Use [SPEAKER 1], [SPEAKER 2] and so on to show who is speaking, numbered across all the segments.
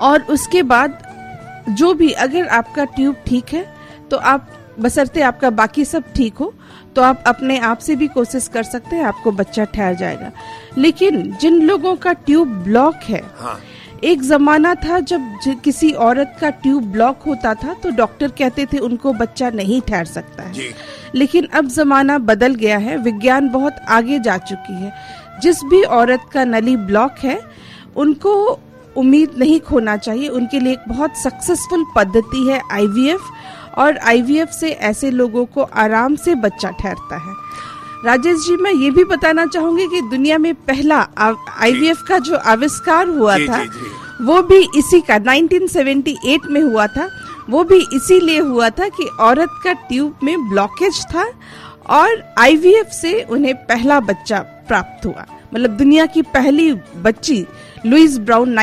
[SPEAKER 1] और उसके बाद जो भी, अगर आपका ट्यूब ठीक है तो आप, बशर्ते आपका बाकी सब ठीक हो, तो आप अपने आप से भी कोशिश कर सकते हैं, आपको बच्चा ठहर जाएगा। लेकिन जिन लोगों का ट्यूब ब्लॉक है, हाँ। एक जमाना था जब किसी औरत का ट्यूब ब्लॉक होता था तो डॉक्टर कहते थे उनको बच्चा नहीं ठहर सकता है। लेकिन अब जमाना बदल गया है, विज्ञान बहुत आगे जा चुकी है। जिस भी औरत का नली ब्लॉक है उनको उम्मीद नहीं खोना चाहिए। उनके लिए एक बहुत सक्सेसफुल पद्धति है आईवीएफ, और आईवीएफ से ऐसे लोगों को आराम से बच्चा ठहरता है। राजेश जी, मैं ये भी बताना चाहूंगी कि दुनिया में पहला आईवीएफ का जो आविष्कार हुआ था वो भी इसी का 1978 में हुआ था। वो भी इसीलिए हुआ था कि औरत का ट्यूब में ब्लॉकेज था और आईवीएफ से उन्हें पहला बच्चा प्राप्त हुआ। मतलब दुनिया की पहली बच्ची लुईस ब्राउन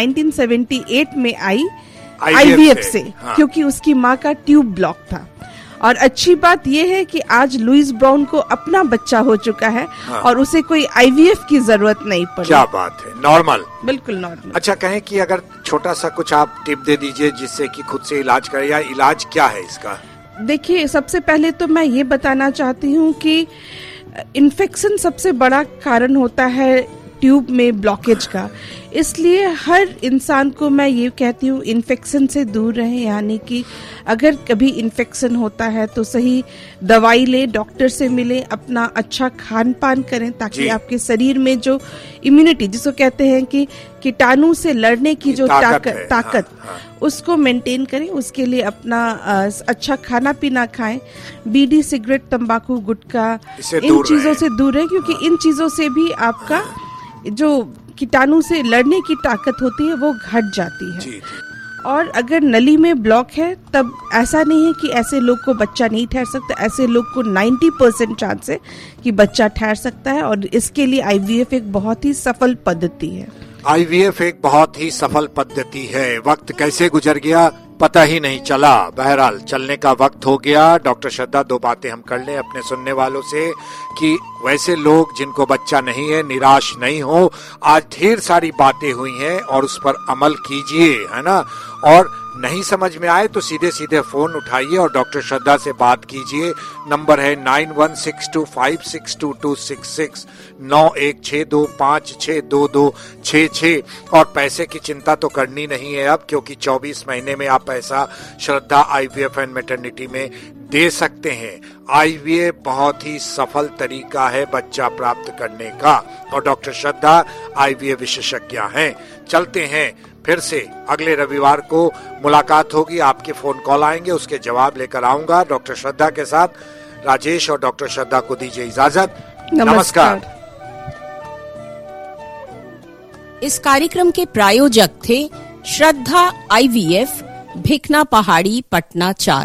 [SPEAKER 1] 1978 में आई आईवीएफ से, हाँ। क्योंकि उसकी माँ का ट्यूब ब्लॉक था। और अच्छी बात यह है कि आज लुईस ब्राउन को अपना बच्चा हो चुका है, हाँ। और उसे कोई आईवीएफ की जरूरत नहीं पड़ी।
[SPEAKER 2] क्या बात है, नॉर्मल, बिल्कुल
[SPEAKER 1] नॉर्मल।
[SPEAKER 2] अच्छा, कहें कि अगर छोटा सा कुछ आप टिप दे दीजिए जिससे कि खुद से इलाज करे, या इलाज क्या है इसका?
[SPEAKER 1] देखिए, सबसे पहले तो मैं ये बताना चाहती हूँ कि इन्फेक्शन सबसे बड़ा कारण होता है ट्यूब में ब्लॉकेज का। इसलिए हर इंसान को मैं ये कहती हूँ इन्फेक्शन से दूर रहें, यानी कि अगर कभी इन्फेक्शन होता है तो सही दवाई ले, डॉक्टर से मिले, अपना अच्छा खान पान करें ताकि आपके शरीर में जो इम्यूनिटी, जिसको कहते हैं कि कीटाणु से लड़ने की जो ताकत हाँ। उसको मेंटेन करें। उसके लिए अपना अच्छा खाना पीना खाएं, बीड़ी, सिगरेट, तंबाकू, गुटखा, इन चीजों से दूर रहें, क्योंकि इन चीजों से भी आपका जो कीटाणु से लड़ने की ताकत होती है वो घट जाती है। और अगर नली में ब्लॉक है तब ऐसा नहीं है कि ऐसे लोग को बच्चा नहीं ठहर सकता। ऐसे लोग को 90% चांस है कि बच्चा ठहर सकता है, और इसके लिए आईवीएफ एक बहुत ही सफल पद्धति है।
[SPEAKER 2] आईवीएफ एक बहुत ही सफल पद्धति है। वक्त कैसे गुजर गया पता ही नहीं चला। बहरहाल चलने का वक्त हो गया। डॉक्टर श्रद्धा, दो बातें हम कर लें अपने सुनने वालों से कि वैसे लोग जिनको बच्चा नहीं है निराश नहीं हो। आज ढेर सारी बातें हुई हैं और उस पर अमल कीजिए, है ना। और नहीं समझ में आए तो सीधे सीधे फोन उठाइए और डॉक्टर श्रद्धा से बात कीजिए। नंबर है 9162562266, 9162562266। और पैसे की चिंता तो करनी नहीं है अब, क्योंकि 24 महीने में आप पैसा श्रद्धा आईवीएफ एंड मैटरनिटी में दे सकते हैं। आईवीएफ बहुत ही सफल तरीका है बच्चा प्राप्त करने का, और डॉक्टर श्रद्धा आईवीएफ विशेषज्ञ हैं। चलते हैं, फिर से अगले रविवार को मुलाकात होगी। आपके फोन कॉल आएंगे, उसके जवाब लेकर आऊंगा डॉक्टर श्रद्धा के साथ। राजेश और डॉक्टर श्रद्धा को दीजिए इजाजत। नमस्कार।
[SPEAKER 3] इस कार्यक्रम के प्रायोजक थे श्रद्धा आईवीएफ, भिखना पहाड़ी, पटना 4।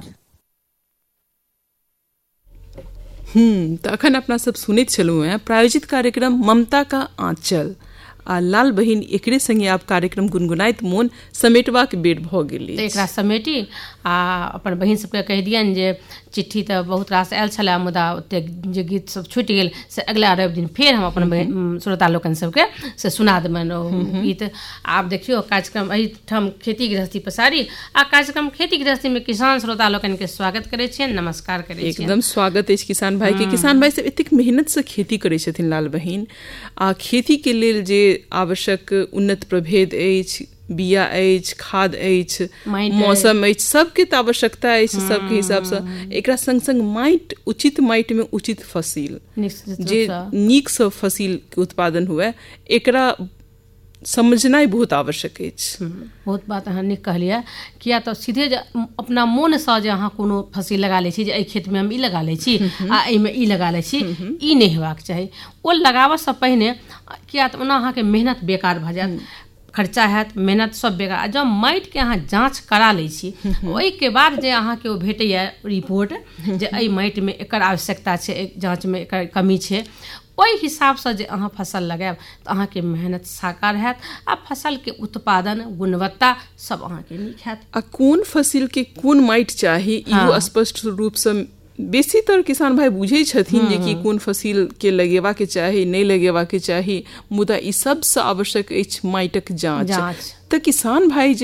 [SPEAKER 4] तो अखन अपना सब सुनित चलू हैं प्रायोजित कार्यक्रम ममता का आंचल। लाल बहिन एकरे संगे आप कार्यक्रम गुनगुनाइत मोन समेटवा के बेर भ गेली।
[SPEAKER 5] एकरा समेटी अपन बहिन सबके कह दियन जे चिट्ठी तो बहुत रास आयल छला, मुदा ओते जे गीत सब छूटि गेल से अगला रवि दिन फेर हम अपन बहिन श्रोता लोकन सबके से सुना देबन गीत। आप देखियो कार्यक्रम एहिठाम खेती गृहस्थी पसारी आ कार्यक्रम खेती गृहस्थी में किसान श्रोता लोकन के स्वागत करे छियन, नमस्कार करे छियन।
[SPEAKER 4] एकदम स्वागत है किसान भाई के। किसान भाई सब एतेक मेहनत से खेती करे छथिन लाल बहिन। आ खेती के लेल जे आवश्यक उन्नत प्रभेद अछि, बिया अछि, खाद अछि, मौसम अछि, सबके तऽ आवश्यकता अछि। सबके हिसाब से एकरा संग संग माटि, उचित माटि में उचित फसिल, जे नीक से फसिल के उत्पादन हुए, एकरा समझनाइ बहुत आवश्यक अछि।
[SPEAKER 5] बहुत बात अहाँ नीक कहलिए। किया तऽ सीधे जे अपना मोन से जे अहाँ कोनो फसिल लगा लै छी, जे एहि खेत में हम ई लगा लै छी आ एहिमे ई लगा लै छी, ई नहि हेबाक चाही। ओ लगाबऽ से पहिने किया तऽ ओना अहाँके मेहनत बेकार भऽ जायत, खर्चा हैत, मेहनत सब बेकार। जब माटि के अहाँ जाँच करा लै छी, ओहिके बाद जे अहाँके ओ भेटैया रिपोर्ट जे एहि माटि में एकर आवश्यकता छै, जाँच में एकर कमी छै, ओहि हिसाब से जे अहाँ फसल लगायब तऽ अहाँके मेहनत साकार हैत आ फसल के उत्पादन, गुणवत्ता सब अहाँके नीक हैत।
[SPEAKER 4] आ कोन फसिल के कोन माटि चाही इहो स्पष्ट रूप से बेसीतर किसान भाई बुझे छथिन जे कि कोन फसिल के लगेवा के चाही, नहीं लगेवा के चाही, मुदा ई सबसे आवश्यक अछि माटिक जाँच। तऽ किसान भाई